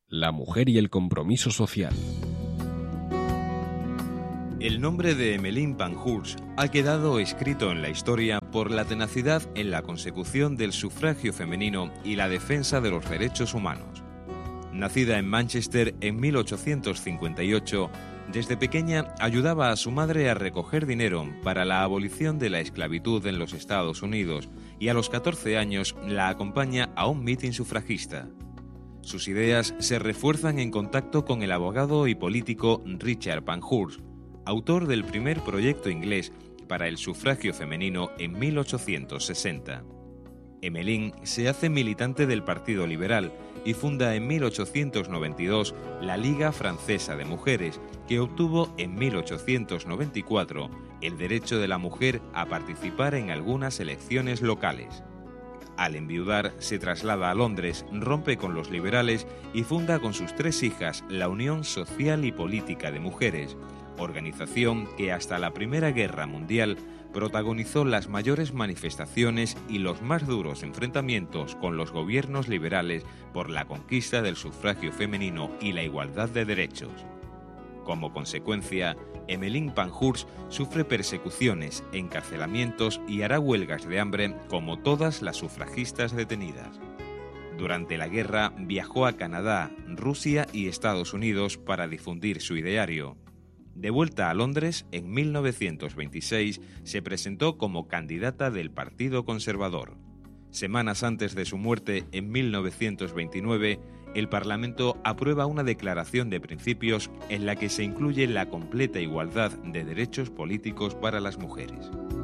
La mujer y el compromiso social. El nombre de Emmeline Pankhurst ha quedado escrito en la historia por la tenacidad en la consecución del sufragio femenino y la defensa de los derechos humanos. Nacida en Manchester en 1858, desde pequeña ayudaba a su madre a recoger dinero para la abolición de la esclavitud en los Estados Unidos y a los 14 años la acompaña a un mitin sufragista. Sus ideas se refuerzan en contacto con el abogado y político Richard Pankhurst, autor del primer proyecto inglés para el sufragio femenino en 1860. Emmeline se hace militante del Partido Liberal y funda en 1892 la Liga Francesa de Mujeres, que obtuvo en 1894 el derecho de la mujer a participar en algunas elecciones locales. Al enviudar, se traslada a Londres, rompe con los liberales y funda con sus 3 hijas la Unión Social y Política de Mujeres, organización que hasta la Primera Guerra Mundial protagonizó las mayores manifestaciones y los más duros enfrentamientos con los gobiernos liberales por la conquista del sufragio femenino y la igualdad de derechos. Como consecuencia, Emmeline Pankhurst sufre persecuciones, encarcelamientos y hará huelgas de hambre como todas las sufragistas detenidas. Durante la guerra viajó a Canadá, Rusia y Estados Unidos para difundir su ideario. De vuelta a Londres, en 1926 se presentó como candidata del Partido Conservador. Semanas antes de su muerte, en 1929, el Parlamento aprueba una declaración de principios en la que se incluye la completa igualdad de derechos políticos para las mujeres.